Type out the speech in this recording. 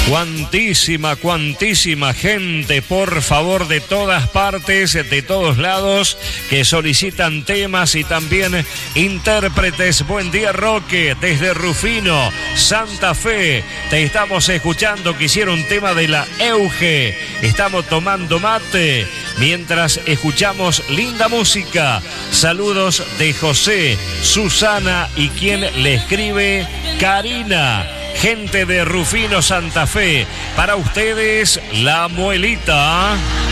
Cuantísima gente, por favor, de todas partes, de todos lados, que solicitan temas y también intérpretes. Buen día, Roque, desde Rufino, Santa Fe. Te estamos escuchando. Quisiera un tema de la Euge. Estamos tomando mate mientras escuchamos linda música. Saludos de José, Susana y quien le escribe, Karina. Gente de Rufino, Santa Fe. Para ustedes, La Muelita.